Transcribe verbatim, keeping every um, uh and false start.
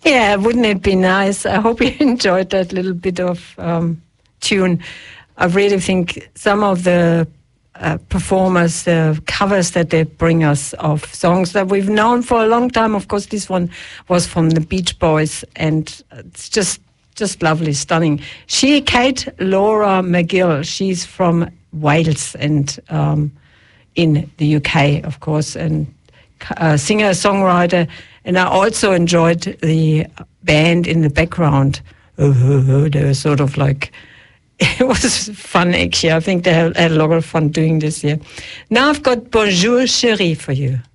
Yeah, wouldn't it be nice? I hope you enjoyed that little bit of um, tune. I really think some of the uh, performers, the covers that they bring us of songs that we've known for a long time. Of course, this one was from the Beach Boys, and it's just just lovely, stunning. She, Kate Laura McGill, she's from Wales and um, in the U K, of course, and uh, singer, songwriter. And I also enjoyed the band in the background. Oh, they were sort of like, it was fun actually. I think they had a lot of fun doing this here. Now I've got Bonjour Chérie for you.